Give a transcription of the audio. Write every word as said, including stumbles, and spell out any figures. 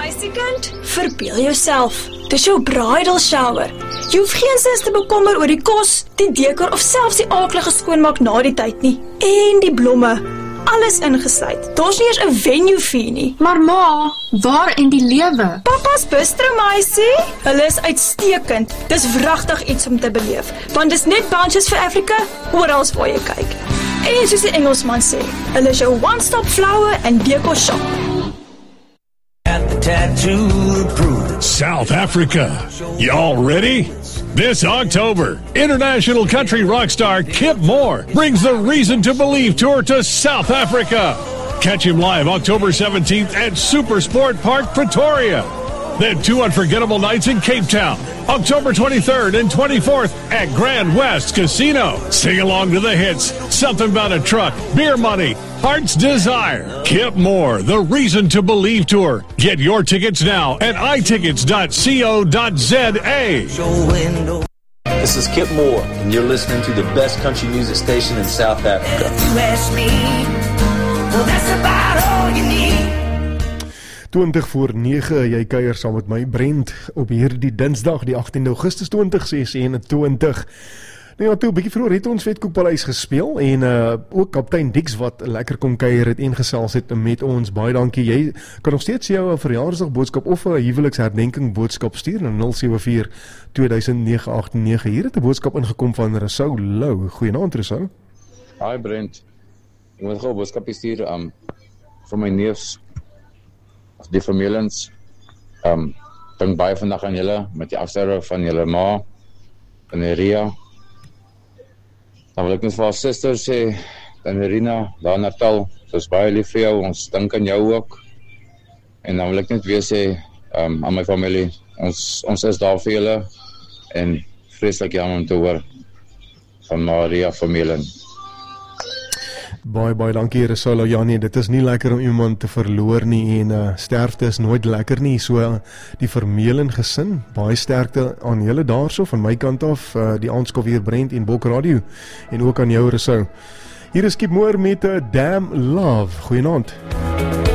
Meisiekind, verbeel jouself. Dis jou bridal shower. Jy hoef geen sins te bekommer oor die kos, die dekor of selfs die aaklige skoonmaak na die tyd nie. En die blomme. Alles ingesluit. Daar's nie eers 'n venue fee nie. Maar ma, waar in die lewe? Papa's bistro, meisie. Hulle is uitstekend. Dis wragtig iets om te beleef. Want dis net Bunches for Africa, oral waar jy kyk. En soos die Engelsman sê, hulle is jou one-stop flower and decor shop. South Africa. Y'all ready? This October, international country rock star Kip Moore brings the Reason to Believe tour to South Africa. Catch him live October seventeenth at Super Sport Park, Pretoria. Then two unforgettable nights in Cape Town, October twenty-third and twenty-fourth at Grand West Casino. Sing along to the hits, Something About a Truck, Beer Money, Heart's Desire. Kip Moore, the Reason to Believe tour. Get your tickets now at i tickets dot co dot za. This is Kip Moore, and you're listening to the best country music station in South Africa. You ask me, well, that's about all you need. twintig voor nege, jy kuier saam met my Brent op hierdie Dinsdag die agtiende Augustus twintig sesentwintig. Nou ja, toe, bykie vroeër het ons Wetkoekpaleis gespeel en uh, ook kaptein Dix wat lekker kom kuier het en gesels het met ons. Baie dankie. Jy kan nog steeds jou verjaarsdag boodskap of 'n huweliksherdenking boodskap stuur na nul sewe vier twee nege agt nege. Hier het 'n boodskap ingekom van Rousseau Lou. Goeienaand, Rousseau. Hi Brent. Ek moet gou 'n boodskap stuur um, vir my neefs of die families. Um, dink baie vandag aan julle met die afsterwe van julle ma, van Ria. Dan wil ek net vir haar suster sê, dan Irina, daar in Natal, sy is baie lief vir jou, ons dink aan jou ook. En dan wil ek net weer sê, um, aan my familie, ons, ons is daar vir julle, en vreeslik jammer om te hoor van Maria familie. Baie, baie dankie, Rousseau. Ja nee, dit is nie lekker om iemand te verloor nie en uh, sterfte is nooit lekker nie, so uh, die Vermeulen gesin, baie sterkte aan julle daarso, van my kant af, uh, die Aanskof hier Brent en Bok Radio, en ook aan jou, Rousseau. Hier is Kip Moore met uh, Damn Love. Goeienaand.